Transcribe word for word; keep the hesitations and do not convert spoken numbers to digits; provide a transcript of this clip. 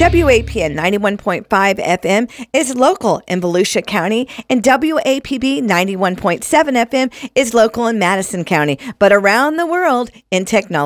W A P N ninety-one point five F M is local in Volusia County, and W A P B ninety-one point seven F M is local in Madison County, but around the world in technology.